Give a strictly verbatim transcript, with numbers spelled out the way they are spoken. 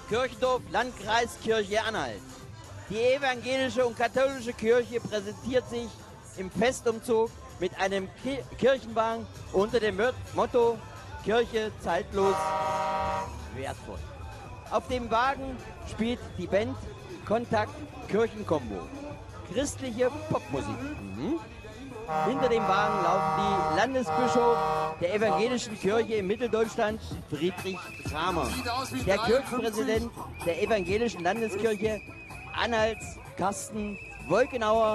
Kirchendorf, Landkreis Kirche Anhalt. Die evangelische und katholische Kirche präsentiert sich im Festumzug mit einem Ki Kirchenwagen unter dem Motto Kirche zeitlos wertvoll. Auf dem Wagen spielt die Band Kontakt Kirchenkombo. Christliche Popmusik. Mhm. Hinter dem Wagen laufen die Landesbischof der evangelischen Kirche in Mitteldeutschland, Friedrich Kramer, der Kirchenpräsident der evangelischen Landeskirche Anhalts, Carsten Wolkenauer,